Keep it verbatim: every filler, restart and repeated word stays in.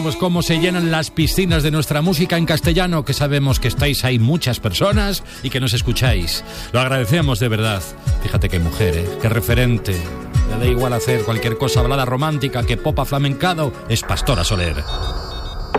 pues cómo se llenan las piscinas de nuestra música en castellano, que sabemos que estáis ahí muchas personas y que nos escucháis. Lo agradecemos de verdad. Fíjate qué mujer, ¿eh? Qué referente. Le da igual hacer cualquier cosa, balada romántica, que popa flamencado, es Pastora Soler.